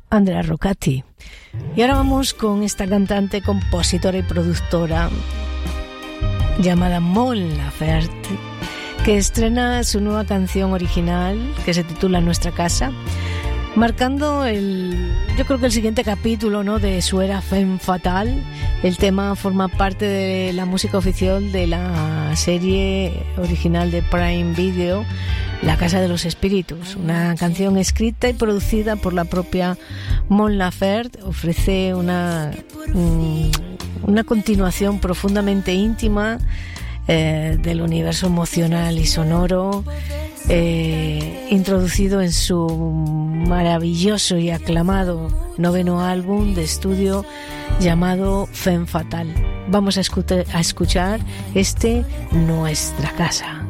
Andrea Roccati. Y ahora vamos con esta cantante, compositora y productora llamada Mon Laferte, que estrena su nueva canción original que se titula Nuestra Casa, marcando yo creo que el siguiente capítulo, ¿no?, de su era Femme Fatale. El tema forma parte de la música oficial de la serie original de Prime Video, La Casa de los Espíritus, una canción escrita y producida por la propia Mon Laferte. Ofrece una continuación profundamente íntima del universo emocional y sonoro introducido en su maravilloso y aclamado 9º álbum de estudio llamado Femme Fatale. Vamos a escuchar Nuestra Casa.